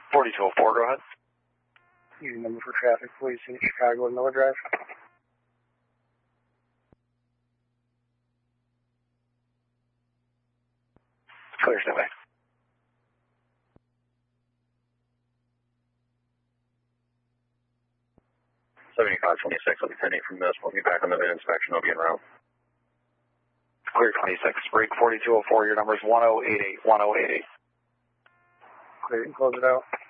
4204, go ahead. Using number for traffic, police in Chicago and Miller Drive. Clear, stay away. 7526, I'll be 10-8 from this. We'll be back on the inspection. I'll be en route. Clear 26, break 4204, your number is 1088, 1088. Clear, and close it out.